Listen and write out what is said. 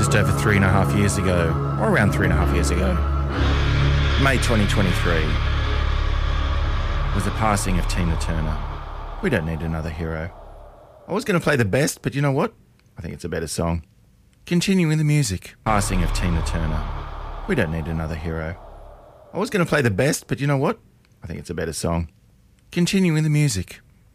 just over 3.5 years ago, or around 3.5 years ago, May 2023, was the passing of Tina Turner. We don't need another hero. I was going to play the best, but you know what? I think it's a better song. Continuing the music. Passing of Tina Turner. We don't need another hero. I was going to play the best, but you know what? I think it's a better song. Continuing the music.